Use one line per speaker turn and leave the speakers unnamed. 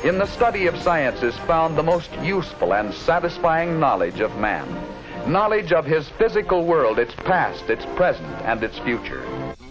In the study of science is found the most useful and satisfying knowledge of man. Knowledge of his physical world, its past, its present, and its future.